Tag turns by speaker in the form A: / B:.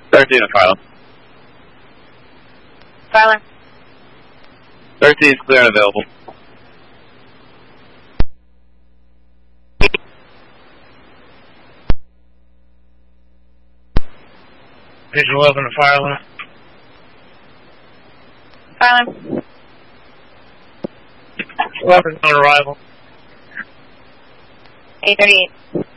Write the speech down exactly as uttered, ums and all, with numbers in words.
A: thirteen to file.
B: Filer.
A: thirteen is clear and available.
C: Page eleven to Filer.
B: Filer.
C: eleven on arrival.
B: eight thirty-eight.